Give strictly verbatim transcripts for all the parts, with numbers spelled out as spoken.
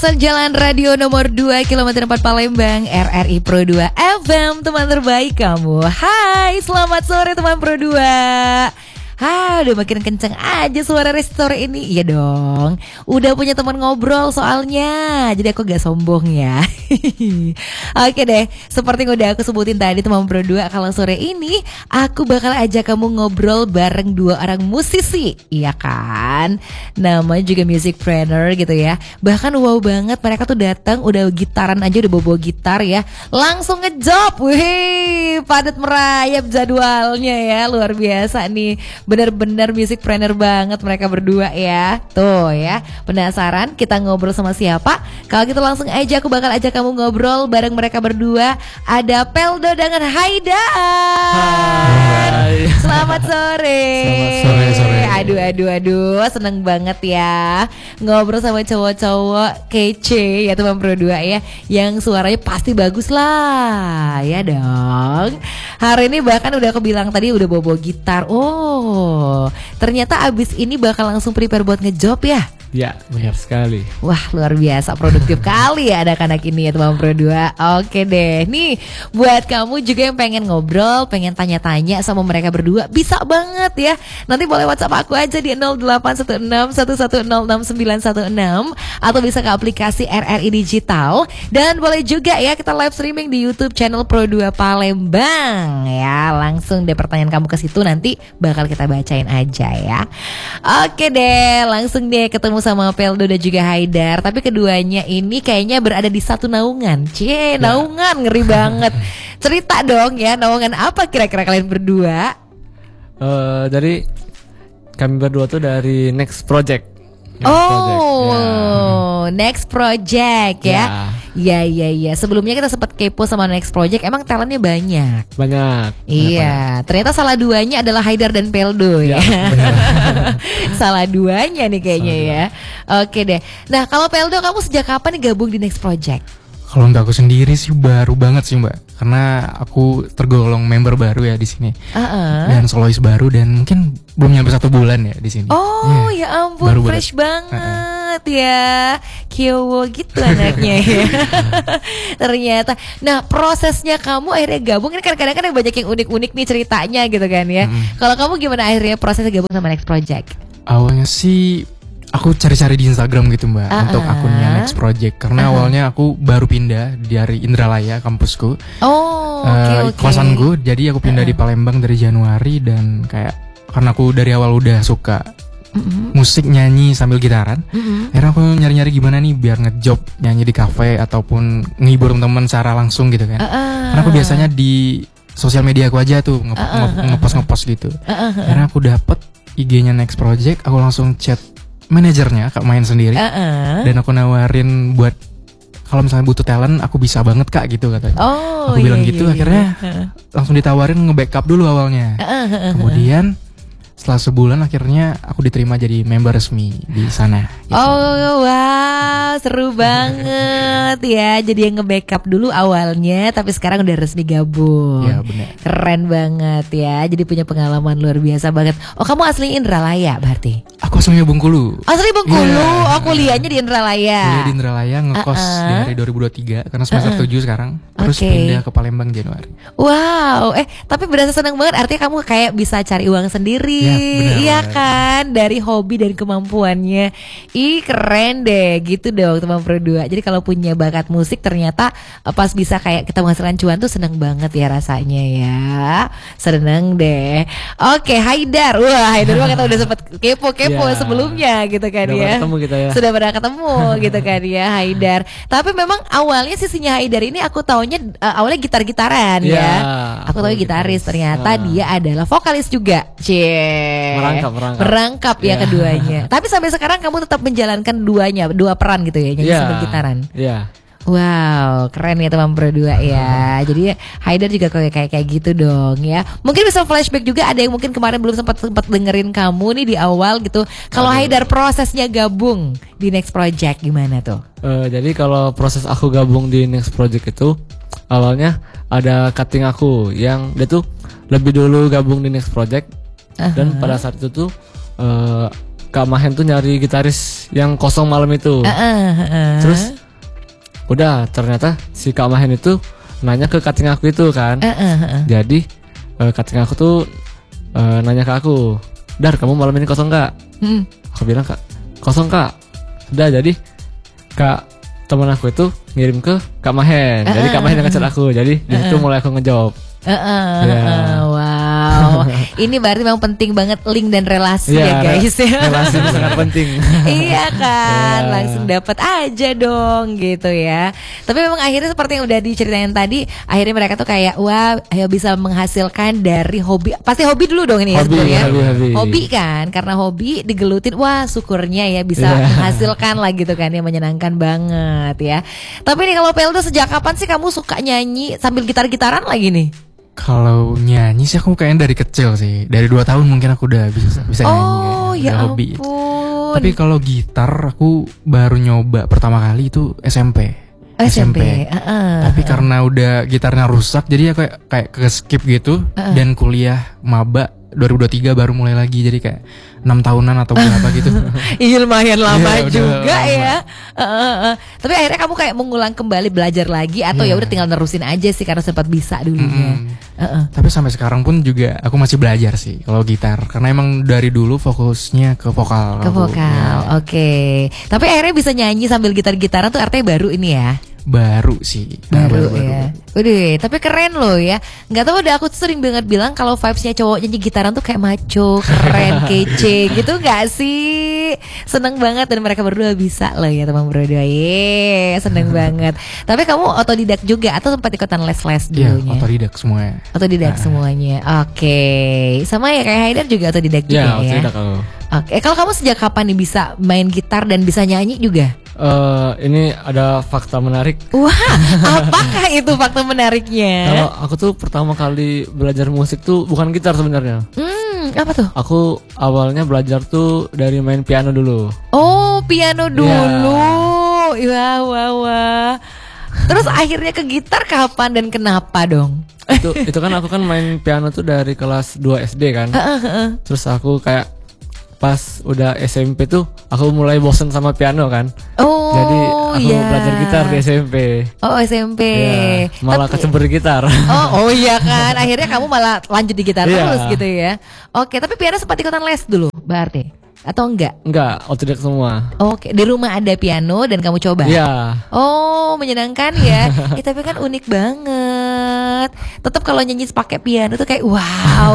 Jalan Radio nomor dua kilometer empat Palembang, R R I Pro dua F M, teman terbaik kamu. Hai, selamat sore teman Pro dua. Hah, udah makin kenceng aja suara restore ini. Iya dong, udah punya teman ngobrol soalnya. Jadi aku gak sombong ya. Oke deh, seperti yang udah aku sebutin tadi teman Pro dua, kalau sore ini aku bakal ajak kamu ngobrol bareng dua orang musisi. Iya kan, namanya juga musicpreneur gitu ya. Bahkan wow banget, mereka tuh datang udah gitaran aja, udah bawa gitar ya, langsung ngejob. Wih, padat merayap jadwalnya ya, luar biasa nih. Bener-bener musicpreneur banget mereka berdua ya. Tuh ya, penasaran kita ngobrol sama siapa? Kalau gitu langsung aja aku bakal ajak kamu ngobrol bareng mereka berdua. Ada Peldo dengan Haidar. Hai. Selamat sore. Selamat sore, sore. Aduh, aduh, aduh, seneng banget ya ngobrol sama cowok-cowok kece ya teman Pro dua ya, yang suaranya pasti bagus lah ya dong. Hari ini bahkan udah aku bilang tadi udah bawa-bawa gitar. Oh, ternyata abis ini bakal langsung prepare buat ngejob ya? Ya, benar sekali. Wah, luar biasa produktif kali ya anak-anak ini ya teman Pro dua. Oke deh, nih buat kamu juga yang pengen ngobrol, pengen tanya-tanya sama mereka berdua, bisa banget ya. Nanti boleh WhatsApp aku aja di nol delapan satu enam satu satu nol enam sembilan satu enam, atau bisa ke aplikasi R R I Digital. Dan boleh juga ya kita live streaming di YouTube channel Pro dua Palembang ya. Langsung deh pertanyaan kamu ke situ, nanti bakal kita bacain aja ya. Oke deh, langsung deh ketemu sama Peldo dan juga Haidar. Tapi keduanya ini kayaknya berada di satu naungan. Cie, naungan ngeri banget. Cerita dong ya, naungan apa kira-kira kalian berdua? Uh, dari kami berdua tuh dari Next Project. Next oh, Project. Ya. Next Project ya. Iya, iya, iya. Sebelumnya kita sempat kepo sama Next Project. Emang talentnya banyak. Banyak. Iya, banyak. Ternyata salah duanya adalah Haidar dan Peldo ya. ya. Salah duanya nih kayaknya salah ya. Dua. Oke deh. Nah, kalau Peldo, kamu sejak kapan nih gabung di Next Project? Kalau untuk aku sendiri sih baru banget sih Mbak, karena aku tergolong member baru ya di sini, uh-uh. dan solois baru, dan mungkin belum nyampe satu bulan ya di sini. Oh yeah. Ya ampun, baru fresh banget, banget uh-uh. ya, kiowo gitu anaknya ya. Ternyata. Nah, prosesnya kamu akhirnya gabung ini kan kadang-kadang banyak yang unik-unik nih ceritanya gitu kan ya. Hmm. Kalau kamu gimana akhirnya prosesnya gabung sama Next Project? Awalnya sih aku cari-cari di Instagram gitu Mbak, uh-uh. untuk akunnya Next Project. Karena uh-huh. awalnya aku baru pindah dari Indralaya, kampusku. Oh, uh, okay, okay. Kosanku, jadi aku pindah uh-huh. di Palembang dari Januari. Dan kayak, karena aku dari awal udah suka uh-huh. musik, nyanyi sambil gitaran, uh-huh. akhirnya aku nyari-nyari gimana nih biar ngejob nyanyi di kafe ataupun ngehibur teman secara langsung gitu kan. uh-uh. Karena aku biasanya di sosial media aku aja tuh nge- uh-uh. ngepost-ngepost gitu. uh-uh. Akhirnya aku dapet I G-nya Next Project, aku langsung chat manajernya, Kak main sendiri, uh-uh. dan aku nawarin buat kalau misalnya butuh talent aku bisa banget Kak gitu katanya. Oh, aku iya, bilang gitu, iya, akhirnya iya. langsung ditawarin nge-backup dulu awalnya. Uh-uh. Kemudian setelah sebulan akhirnya aku diterima jadi member resmi di sana. Gitu. Oh wow, seru banget ya. Jadi yang nge-backup dulu awalnya, tapi sekarang udah resmi gabung. Iya benar. Keren banget ya. Jadi punya pengalaman luar biasa banget. Oh, kamu asli Indralaya berarti? Aku aslinya Bengkulu. Asli Bengkulu. Yeah. Oh, kuliahnya di Indralaya. Kuliah di Indralaya, ngekos uh-uh. dari dua ribu dua puluh tiga karena semester uh-uh. tujuh sekarang. Terus okay. pindah ke Palembang Januari. Wow, eh tapi berasa senang banget. Artinya kamu kayak bisa cari uang sendiri. Ya, benar, iya benar. Kan, dari hobi dan kemampuannya. Ih, keren deh. Gitu dong teman Pro dua. Jadi kalau punya bakat musik ternyata pas bisa kayak kita menghasilkan cuan tuh seneng banget ya rasanya ya. Seneng deh. Oke, Haidar. Wah, Haidar mah kita udah sempat kepo-kepo ya, sebelumnya gitu kan sudah ya. Ketemu kita ya. Sudah pernah ketemu gitu kan ya Haidar. Tapi memang awalnya sisinya Haidar ini aku taunya uh, awalnya gitar-gitaran ya. ya. Aku tahu gitaris, ternyata ah. dia adalah vokalis juga. Cie. Merangkap, merangkap. Merangkap ya, ya keduanya. Tapi sampai sekarang kamu tetap menjalankan duanya, dua peran gitu ya, nyanyi ya. sambil gitaran. Iya. Wow, keren ya teman Pro dua ya. Jadi Haidar juga kayak kayak kayak gitu dong ya. Mungkin bisa flashback juga, ada yang mungkin kemarin belum sempat sempat dengerin kamu nih di awal gitu. Kalau Haidar prosesnya gabung di Next Project gimana tuh? Uh, jadi kalau proses aku gabung di Next Project itu awalnya ada cutting aku yang dia tuh lebih dulu gabung di Next Project, uh-huh. dan pada saat itu tuh uh, Kak Mahen tuh nyari gitaris yang kosong malam itu. Uh, uh, uh. Terus udah ternyata si Kak Mahen itu nanya ke cutting aku itu kan. Uh, uh, uh. Jadi uh, cutting aku tuh uh, nanya ke aku, Dar kamu malam ini kosong gak? Hmm. Aku bilang Kak kosong Kak. Udah jadi Kak teman aku itu ngirim ke Kak Mahen. Uh, Jadi Kak Mahen yang ngechat aku. Jadi di situ uh, mulai aku ngejawab. Uh, uh, yeah. uh, wow, ini berarti memang penting banget link dan relasi yeah, ya guys. Relasi itu sangat penting. Iya kan, yeah. Langsung dapat aja dong gitu ya. Tapi memang akhirnya seperti yang udah diceritain tadi, akhirnya mereka tuh kayak wah, ayo bisa menghasilkan dari hobi. Pasti hobi dulu dong ini hobi, ya, hobi, hobi. Hobi kan, karena hobi digelutin, wah syukurnya ya bisa yeah. menghasilkan lah gitu kan, ya menyenangkan banget ya. Tapi nih kalau Peldo sejak kapan sih kamu suka nyanyi sambil gitar-gitaran lagi nih? Kalau nyanyi sih aku kayaknya dari kecil sih. Dari dua tahun mungkin aku udah bisa bisa nyanyi. Oh ya, ya hobi. Ampun. Tapi kalau gitar aku baru nyoba pertama kali itu S M P. Oh, S M P. S M P. Uh, uh, Tapi karena udah gitarnya rusak, jadi ya kayak kayak ke skip gitu. Uh, uh. Dan kuliah maba dua ribu dua puluh tiga baru mulai lagi. Jadi kayak enam tahunan atau berapa gitu. Iya lumayan lama yeah, juga lama. ya. Uh, uh, uh. Tapi akhirnya kamu kayak mengulang kembali belajar lagi atau yeah. ya udah tinggal nerusin aja sih karena sempat bisa dulunya. Mm-hmm. Uh, uh. Tapi sampai sekarang pun juga aku masih belajar sih kalau gitar karena emang dari dulu fokusnya ke vokal. Ke vokal. Ya. Oke. Okay. Tapi akhirnya bisa nyanyi sambil gitar-gitaran tuh artinya baru ini ya. Baru sih Baru, baru ya baru. Udah, tapi keren loh ya. Gak tau udah aku tuh sering banget bilang kalau vibesnya cowok nyanyi gitaran tuh kayak maco, keren, kece gitu gak sih? Seneng banget dan mereka berdua bisa loh ya teman berdua. Yeay, seneng banget. Tapi kamu otodidak juga atau sempat ikutan les-les dulunya? Iya, otodidak semuanya. Otodidak nah. semuanya. Oke. Okay. Sama ya kayak Haidar juga otodidak juga ya? Iya, otodidak aku. Oke, okay. Kalau kamu sejak kapan nih bisa main gitar dan bisa nyanyi juga? Uh, ini ada fakta menarik. Wah, apakah itu fakta menariknya? Kalau aku tuh pertama kali belajar musik tuh bukan gitar sebenarnya. Hmm, apa tuh? Aku awalnya belajar tuh dari main piano dulu. Oh, piano dulu. Wah, wah, wah. Terus akhirnya ke gitar kapan dan kenapa dong? Itu itu kan aku kan main piano tuh dari kelas dua S D kan. Terus aku kayak pas udah S M P tuh aku mulai bosen sama piano kan. Oh, jadi aku yeah. belajar gitar di S M P. Oh, S M P. Ya, malah Tapi, kecebur gitar. Oh, oh iya kan. Akhirnya kamu malah lanjut di gitar yeah. terus gitu ya. Oke, tapi piano sempat ikutan les dulu berarti? Atau enggak? Enggak, otodidak semua. Oke, di rumah ada piano dan kamu coba? Iya. Oh, menyenangkan ya. eh, tapi kan unik banget. Tetap kalau nyanyi pakai piano tuh kayak wow.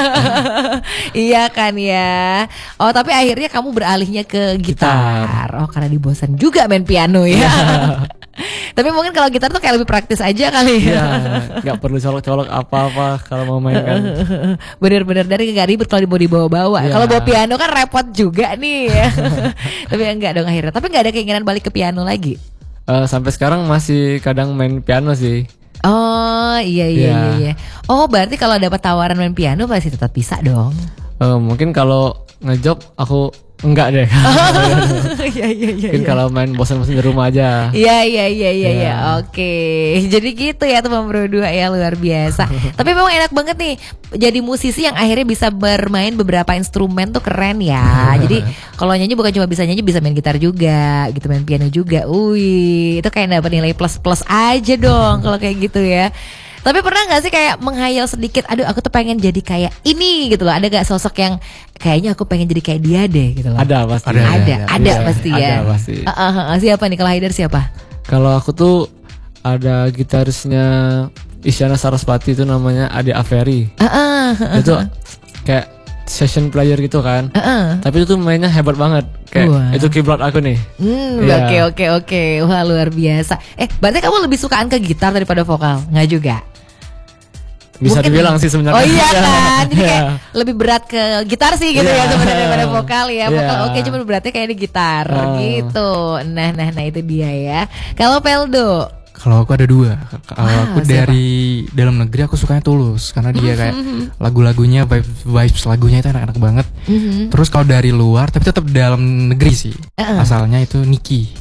Iya kan ya. Oh, tapi akhirnya kamu beralihnya ke gitar. gitar. Oh, karena dibosan juga main piano ya. Tapi mungkin kalau gitar tuh kayak lebih praktis aja kali ya. Iya, gak perlu colok-colok apa-apa kalau mau main kan. Bener-bener dari gak ribet kalau mau dibawa-bawa. Ya. Kalau bawa piano kan repot juga nih ya. Tapi enggak dong akhirnya. Tapi gak ada keinginan balik ke piano lagi? Uh, sampai sekarang masih kadang main piano sih. Oh iya iya ya. iya, iya. Oh berarti kalau dapat tawaran main piano pasti tetap bisa dong. Uh, mungkin kalau ngejob aku enggak deh. Iya iya iya. Mungkin kalau main bosan-bosan di rumah aja. Iya iya iya iya ya. Oke. Jadi gitu ya teman berdua ya, luar biasa. Tapi memang enak banget nih jadi musisi yang akhirnya bisa bermain beberapa instrumen tuh keren ya. Jadi kalau nyanyi bukan cuma bisa nyanyi, bisa main gitar juga, gitu main piano juga. Wih, itu kayak dapat nilai plus-plus aja dong kalau kayak gitu ya. Tapi pernah gak sih kayak menghayal sedikit, aduh aku tuh pengen jadi kayak ini gitu loh. Ada gak sosok yang kayaknya aku pengen jadi kayak dia deh gitu loh? Ada pasti. Ada, ada, ada, ada ya, pasti ya. Ada pasti. Uh, uh, uh, siapa nih kalau Haidar siapa? Kalau aku tuh ada gitarisnya Isyana Sarasvati itu namanya Ade Averi. Uh, uh, uh, itu kayak session player gitu kan. Uh, uh. Tapi itu tuh mainnya hebat banget. Kayak Wah. itu keyboard aku nih. Hmm, yeah. Oke oke oke. Wah luar biasa. Eh berarti kamu lebih sukaan ke gitar daripada vokal? Nggak juga? Bisa Mungkin, dibilang sih sebenarnya. Oh iya kan. Jadi kayak lebih berat ke gitar sih gitu yeah. ya sebenarnya daripada vokal ya. Vokal yeah. oke, cuma beratnya kayak di gitar uh. gitu. Nah nah nah itu dia ya. Kalau Peldo? Kalau aku ada dua. Kalau ah, aku siapa? Dari dalam negeri aku sukanya Tulus karena dia kayak lagu-lagunya vibes, vibes lagunya itu enak-enak banget. Mm-hmm. Terus kalau dari luar tapi tetap dalam negeri sih. Uh-uh. Asalnya itu Niki.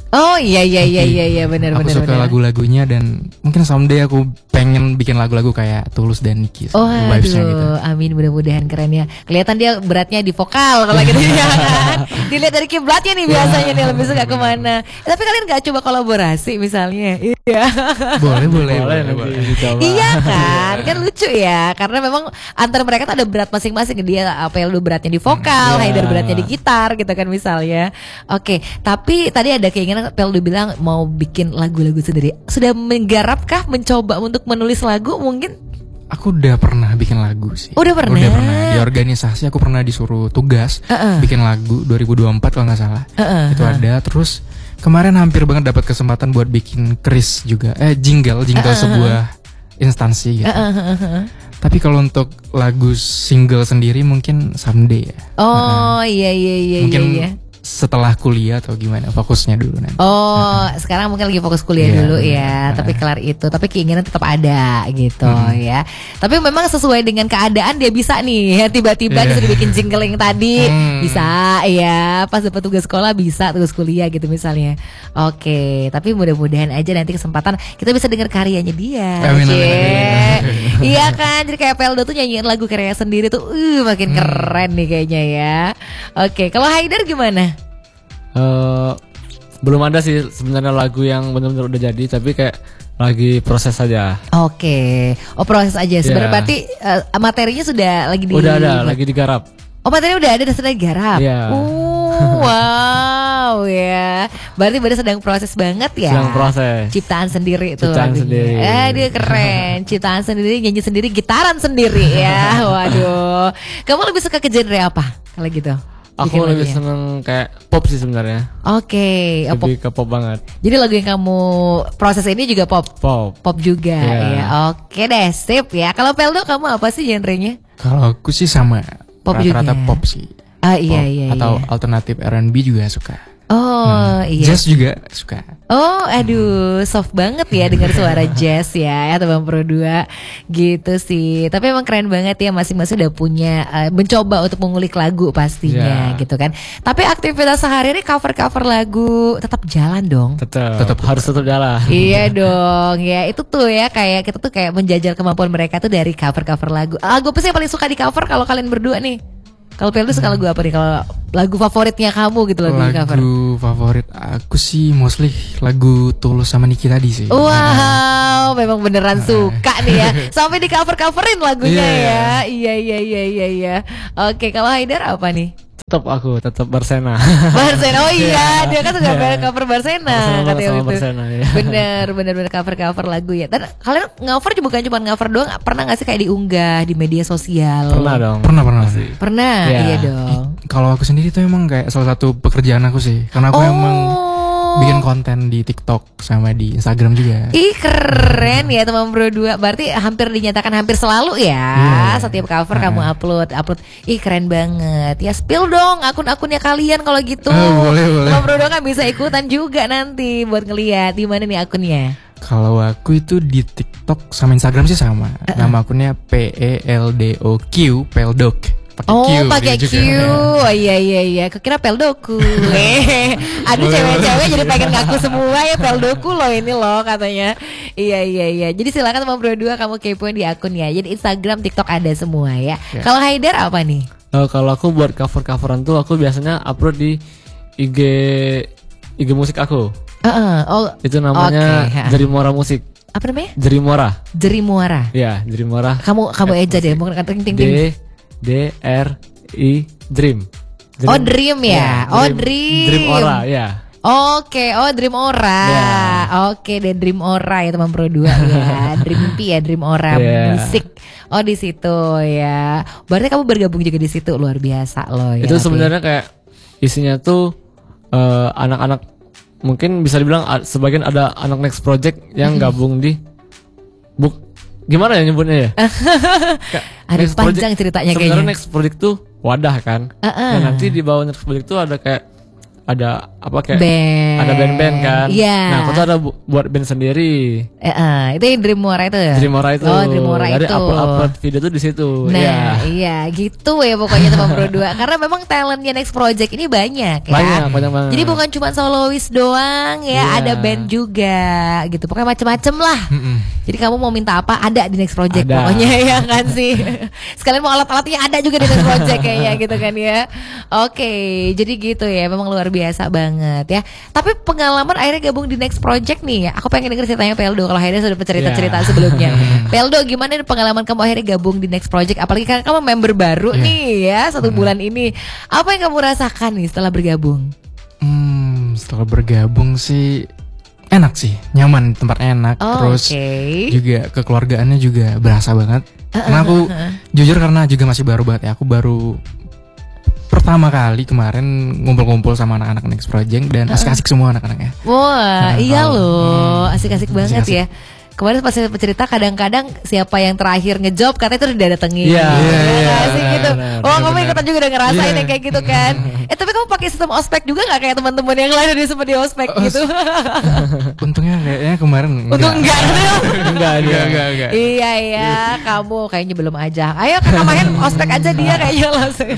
Oh iya iya iya iya iya benar Aku benar suka benar. lagu-lagunya dan mungkin someday aku pengen bikin lagu-lagu kayak Tulus dan Niki. Oh vibes-nya gitu. aduh, amin mudah-mudahan keren ya. Kelihatan dia beratnya di vokal kalau gitu ya kan. Dilihat dari kiblatnya nih biasanya nih lebih suka kemana. Eh, tapi kalian nggak coba kolaborasi misalnya? Iya. Boleh, boleh, Boleh boleh, boleh. nanti dicoba. Iya kan, kan lucu ya. Karena memang antara mereka tuh ada berat masing-masing. Dia apa yang lu beratnya di vokal, Iya. Haidar beratnya di gitar gitu kan misalnya. Oke, tapi tadi ada keinginan Peldu bilang mau bikin lagu-lagu sendiri. Sudah menggarapkah mencoba untuk menulis lagu mungkin? Aku udah pernah bikin lagu sih. Udah pernah? Udah pernah. Di organisasi aku pernah disuruh tugas Uh-uh. bikin lagu dua ribu dua puluh empat kalau nggak salah. Uh-uh. Itu ada. Terus kemarin hampir banget dapat kesempatan buat bikin kris juga. Eh jingle, jingle Uh-uh. sebuah instansi gitu. Uh-uh. Tapi kalau untuk lagu single sendiri mungkin someday ya. Oh iya iya iya Mungkin iya. iya. setelah kuliah atau gimana, fokusnya dulu nanti. Oh, sekarang mungkin lagi fokus kuliah Iya, dulu bener. ya, Nah. tapi kelar itu, tapi keinginan tetap ada gitu ya. Tapi memang sesuai dengan keadaan dia bisa nih, ya, tiba-tiba Iya. disuruh bikin jingle yang tadi Hmm. bisa ya, pas dapat tugas sekolah bisa, tugas kuliah gitu misalnya. Oke, tapi mudah-mudahan aja nanti kesempatan kita bisa dengar karyanya dia. Amin, amin, Cie. amin, Iya kan, jadi kayak Peldo tuh nyanyiin lagu karya sendiri tuh, uh, makin Hmm. keren nih kayaknya ya. Oke, kalau Haidar gimana? Eh, belum ada sih sebenarnya lagu yang benar-benar udah jadi, tapi kayak lagi proses saja. Oke, oh proses aja. Sebenarnya Iya. berarti eh, materinya sudah lagi di. Udah ada, lagi digarap. Oh materi udah ada dan sedang digarap. Iya. Oh, wow ya. Berarti baru sedang proses banget ya. Sedang proses. Ciptaan sendiri tuh. Ciptaan lagunya. sendiri. Eh dia keren. Ciptaan sendiri, nyanyi sendiri, gitaran sendiri ya. Waduh. Kamu lebih suka ke genre apa kalau gitu? Aku Bikin lebih lagunya? seneng kayak pop sih sebenarnya. Oke, oh, pop. Lebih ke pop banget. Jadi lagu yang kamu proses ini juga pop. Pop. Pop juga Iya. ya. Oke deh, sip ya. Kalau Peldo kamu apa sih genrenya? Kalau aku sih sama, Pop rata-rata juga. pop sih. Ah iya Pop. iya Atau iya. alternatif R and B juga suka. Oh iya. Jazz juga suka. Oh aduh soft banget ya dengar suara jazz ya ya Bang Pro dua gitu sih. Tapi emang keren banget ya masing-masing udah punya eh, mencoba untuk mengulik lagu pastinya Ya. gitu kan. Tapi aktivitas sehari-hari cover-cover lagu tetap jalan dong. Tetap, Tetap. harus tetap jalan. Iya dong ya itu tuh ya kayak kita tuh kayak menjajal kemampuan mereka tuh dari cover-cover lagu. Lagu apa sih yang paling suka di cover kalau kalian berdua nih? Kalau Peldu suka lagu apa nih? Kalau lagu favoritnya kamu gitu lagu, di cover. Lagu favorit aku sih mostly lagu Tulus sama Niki tadi sih. Wow, memang beneran suka nih ya. Sampai di cover-coverin lagunya Iya. ya. Iya iya iya iya iya. Oke, kalau Haidar apa nih? Tetap aku, tetap Barsena. Barsena. Oh iya, dia kan suka cover Barsena Sama- katanya sama itu. Barsena, ya. Bener bener bener cover-cover lagu ya. Dan kalian ngover juga bukan cuma ngover doang, pernah gak sih kayak diunggah di media sosial? Pernah dong. Pernah pernah. Pernah, Iya. iya dong. Kalau aku sendiri tuh emang kayak salah satu pekerjaan aku sih, karena aku emang bikin konten di TikTok sama di Instagram juga. Ih keren ya teman Bro dua. Berarti hampir dinyatakan hampir selalu ya. Iya. Setiap cover kamu upload upload. Ih keren banget. Ya spill dong akun-akunnya kalian kalau gitu. Oh, boleh, boleh. Teman Bro dua kan bisa ikutan juga nanti buat ngeliat di mana nih akunnya. Kalau aku itu di TikTok sama Instagram sih sama. Nama akunnya P E L D O Q, Peldok. Pakai Oh Q pakai dia Q. juga. Oh iya iya iya. Kukira peldoku. Eh, Aduh cewek-cewek jadi pengen ngaku semua ya peldoku loh ini loh katanya. Iya iya iya. Jadi silakan teman Bro dua kamu kepoin di akunnya. Jadi Instagram, TikTok ada semua ya. Ya. Kalau Haidar apa nih? Eh, kalau aku buat cover-coveran tuh aku biasanya upload di I G I G musik aku. Heeh. Oh Itu namanya Oke, ha. Jerimora Musik. apa namanya? Jerimora. Jeri Muara. Ya, Jerimora. Kamu kamu aja deh, mungkin kata ting ting. D D R I Dream. Oh Dream ya. Oh Dream. Dream Ora ya. Oke, oh Dream Ora. Ya. Oke deh Dream Ora ya teman Pro dua ya. Dream mimpi ya Dream Ora Ya. musik. Oh di situ ya. Berarti kamu bergabung juga di situ luar biasa loh ya. Itu tapi- sebenarnya kayak isinya tuh eh, anak-anak mungkin bisa dibilang a- sebagian ada anak next project yang gabung di buk gimana ya nyebutnya ya? Kayak Ada Next panjang Project- ceritanya sebenarnya kayaknya. next project tuh wadah kan. Uh-uh. Dan nanti di bawah next project tuh ada kayak ada apa kayak Band. ada band-band kan. Iya. Nah, aku tuh ada bu- buat band sendiri. Eh, eh, itu yang Dreamora itu. Dreamora itu. Oh, Dreamora Jadi itu. upload, upload video tuh di situ. Nah, Iya. iya gitu ya pokoknya teman Pro dua. Karena memang talentnya Next Project ini banyak ya. Banyak, banyak banget. Jadi bukan cuma solois doang ya, Iya. ada band juga gitu. Pokoknya macem-macem lah. Mm-mm. Jadi kamu mau minta apa ada di Next Project Ada. pokoknya ya kan sih. Sekalian mau alat-alatnya ada juga di Next Project kayaknya gitu kan ya. Oke, jadi gitu ya. Memang luar biasa banget ya. Tapi pengalaman akhirnya gabung di Next Project nih ya. Aku pengen denger ceritanya Peldo kalau akhirnya sudah cerita-cerita Iya. sebelumnya. Peldo, gimana nih pengalaman kamu akhirnya gabung di Next Project? Apalagi kan kamu member baru Iya. nih ya satu bulan ini. Apa yang kamu rasakan nih setelah bergabung? Hmm, setelah bergabung sih enak sih, nyaman, tempatnya enak. Oh, Terus oke. juga kekeluargaannya juga berasa banget. Karena aku jujur karena juga masih baru banget ya. Aku baru pertama kali kemarin ngumpul-ngumpul sama anak-anak Next Project dan asik-asik semua anak-anaknya. Wah, Nah, iya kalau- loh, asik-asik banget Asik-asik. ya. Kemarin pas saya cerita kadang-kadang siapa yang terakhir ngejob katanya itu udah datengin. Iya, Iya, iya, nggak sih benar, gitu. benar, Oh, benar, kamu benar. ikutan juga udah ngerasain Iya. yang kayak gitu kan. Eh, tapi kamu pakai sistem ospek juga nggak kayak teman-teman yang lain udah sempat di ospek gitu? Untungnya kayaknya kemarin Untung enggak. Enggak, dia. enggak, enggak, enggak. Iya iya, kamu kayaknya belum aja. Ayo kan main ospek aja dia kayaknya langsung.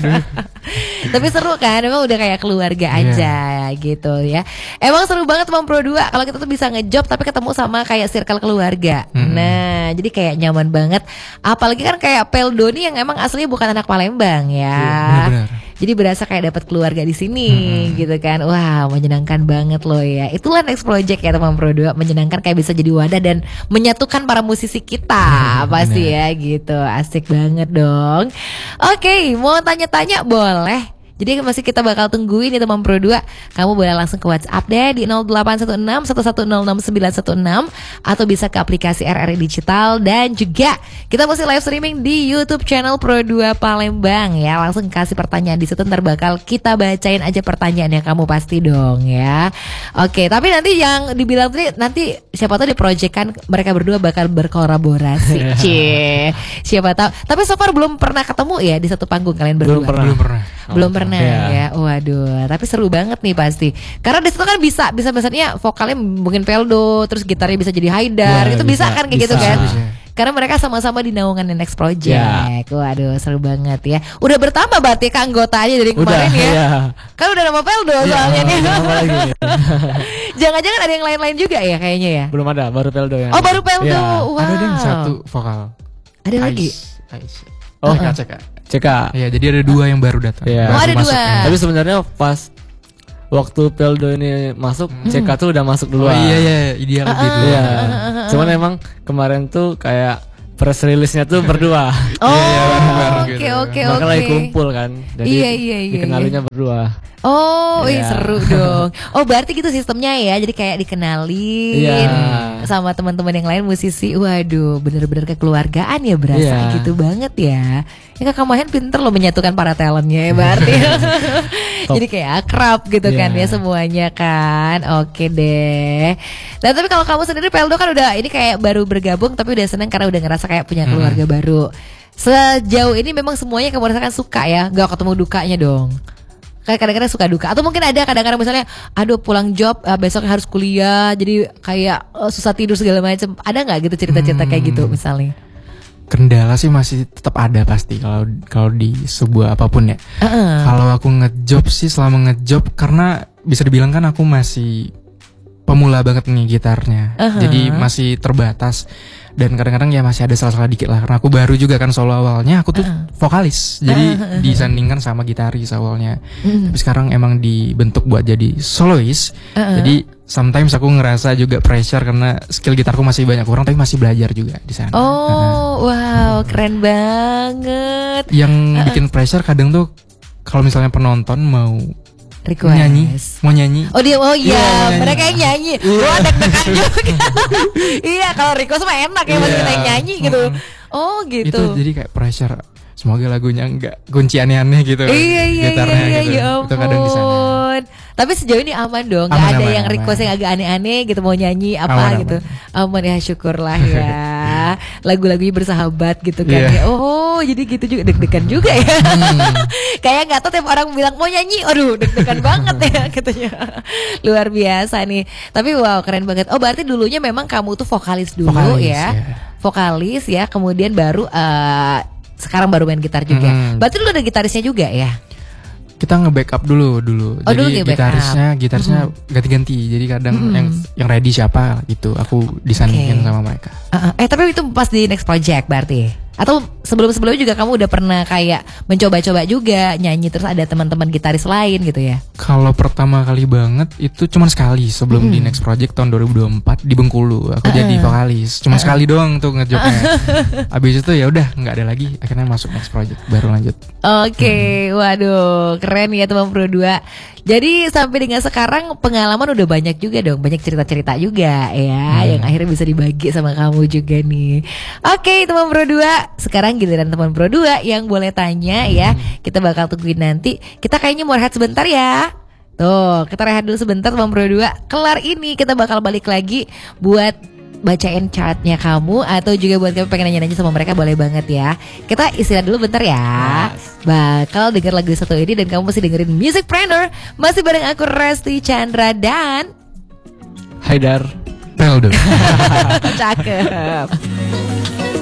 Tapi seru kan, emang udah kayak keluarga aja gitu ya. Emang seru banget teman Pro dua kalau kita tuh bisa ngejob tapi ketemu sama kayak circle keluarga. Nah, jadi kayak nyaman banget. Apalagi kan kayak Peldo nih yang emang aslinya bukan anak Palembang ya. benar-benar. Jadi berasa kayak dapat keluarga di sini gitu kan. Wah, menyenangkan banget loh ya. Itulah Next Project ya teman Pro dua, menyenangkan kayak bisa jadi wadah dan menyatukan para musisi kita pasti ya gitu. Asik banget dong. Oke, mau tanya-tanya boleh. Jadi masih kita bakal tungguin ya teman Pro dua. Kamu boleh langsung ke WhatsApp deh di nol delapan satu enam satu satu nol enam sembilan satu enam atau bisa ke aplikasi R R I Digital dan juga kita masih live streaming di YouTube channel Pro dua Palembang ya. Langsung kasih pertanyaan di situ, ntar bakal kita bacain aja pertanyaannya kamu pasti dong ya. Oke, tapi nanti yang dibilang tadi nanti siapa tahu di project kan mereka berdua bakal berkolaborasi. Cie. Siapa tahu. Tapi so far belum pernah ketemu ya di satu panggung kalian berdua. Belum pernah. Belum pernah. Belum pernah Iya. ya. Waduh, tapi seru banget nih pasti. Karena di situ kan bisa bisa misalnya vokalnya mungkin Peldo, terus gitarnya bisa jadi Haidar. Ya, itu bisa, bisa, kan kayak gitu bisa, kan? bisa. Karena mereka sama-sama di naungan Next Project. Ya. Waduh, seru banget ya. Udah bertambah berarti ke anggotanya dari Udah, kemarin ya. iya. Kan udah nama Peldo Iya, soalnya nih. apa lagi nih? Jangan-jangan ada yang lain-lain juga ya kayaknya ya. Belum ada, baru Peldo yang. Oh, baru Peldo. Iya. Wow. Ada deh satu vokal. Ada lagi. Ais, Ais. Oh, Ceka, Ceka. C K. Iya, jadi ada dua yang baru datang. Iya. Baru Oh, ada masuk dua. ya. Tapi sebenarnya pas waktu Peldo ini masuk, C K tuh udah masuk Oh duluan. iya iya, ideal gitu. Iya. Cuman emang kemarin tuh kayak press release-nya tuh berdua. Oh, iya, bareng-bareng oke gitu. oke Mereka oke. lagi kumpul kan. Jadi Iya, iya, iya, dikenalinnya berdua. Oh, ih, Iya. seru dong. Oh, berarti gitu sistemnya ya. Jadi kayak dikenalin Iya. sama teman-teman yang lain musisi. Waduh, bener-bener kekeluargaan ya berasa Iya. gitu banget ya. Ya Kakak Mahen pinter loh menyatukan para talentnya ya berarti. Top. Jadi kayak akrab gitu kan ya Iya. semuanya kan. Oke deh. Nah, tapi kalau kamu sendiri Peldo kan udah ini kayak baru bergabung tapi udah seneng karena udah ngerasa kayak punya keluarga baru. Sejauh ini memang semuanya kamu rasakan suka ya, gak ketemu dukanya dong. Kayak kadang-kadang suka duka atau mungkin ada kadang-kadang misalnya aduh pulang job uh, besoknya harus kuliah jadi kayak uh, susah tidur segala macam, ada nggak gitu cerita-cerita kayak gitu misalnya? Kendala sih masih tetap ada pasti kalau kalau di sebuah apapun ya. Heeh. Kalau aku ngejob sih selama ngejob karena bisa dibilang kan aku masih pemula banget nih gitarnya. Uh-huh. Jadi masih terbatas dan kadang-kadang ya masih ada salah-salah dikit lah karena aku baru juga kan solo awalnya aku tuh vokalis. Jadi disandingkan sama gitaris awalnya. Mm. Tapi sekarang emang dibentuk buat jadi solois. Uh-uh. Jadi sometimes aku ngerasa juga pressure karena skill gitarku masih banyak kurang tapi masih belajar juga di sana. Uh-uh. Oh wow, keren banget. Yang bikin pressure kadang tuh kalau misalnya penonton mau Request. nyanyi, mau nyanyi. Oh dia, oh iya, Iya, nyanyi. mereka yang nyanyi. Wah deg-degan juga. Iya, kalau request mah enak ya pas Iya. kita yang nyanyi gitu. Oh gitu. Itu jadi kayak pressure. Semoga lagunya enggak kunci aneh-aneh gitu. Iya iya gitarnya iya gitu. ya Itu kadang di sana. ampun. Tapi sejauh ini aman dong, nggak Aman, ada aman, yang request aman. yang agak aneh-aneh gitu mau nyanyi apa Aman, gitu. Aman ya syukurlah ya. lagu-lagunya bersahabat gitu kan Iya. ya. Oh jadi gitu juga, deg-degan juga ya. Kayak nggak tahu tiap orang bilang mau nyanyi, aduh deg-degan banget ya katanya. Luar biasa nih. Tapi wow keren banget. Oh berarti dulunya memang kamu tuh vokalis dulu Vokalis, ya. ya. Vokalis ya, kemudian baru eh, sekarang baru main gitar juga. Hmm. Berarti lu ada gitarisnya juga ya? Kita nge-backup dulu dulu. Oh, dulu Jadi nge-backup. gitarisnya gitarisnya ganti-ganti. Jadi kadang Mm-mm. yang yang ready siapa gitu. Aku disandingin Oke. sama mereka. Uh, uh, eh tapi itu pas di next project berarti? Atau sebelum-sebelumnya juga kamu udah pernah kayak mencoba-coba juga nyanyi terus ada teman-teman gitaris lain gitu ya? Kalau pertama kali banget itu cuma sekali sebelum Mm. di next project tahun dua ribu dua puluh empat di Bengkulu. Aku jadi vokalis. Cuma sekali doang tuh ngejobnya. Abis itu ya udah nggak ada lagi. Akhirnya masuk next project baru lanjut. Oke, waduh, keren ya teman Pro dua. Jadi sampai dengan sekarang pengalaman udah banyak juga dong, banyak cerita-cerita juga ya, yang akhirnya bisa dibagi sama kamu juga nih. Oke, teman Pro dua, sekarang giliran teman Pro dua yang boleh tanya ya. Kita bakal tungguin nanti. Kita kayaknya mau rehat sebentar ya. Tuh, kita rehat dulu sebentar teman Pro dua. Kelar ini kita bakal balik lagi buat bacain chartnya kamu atau juga buat kamu pengen nanya-nanya sama mereka boleh banget ya. Kita istirahat dulu bentar ya. Bakal denger lagu satu ini dan kamu masih dengerin Musicpreneur masih bareng aku Resti Chandra dan Haidar. Tel dong. cakep.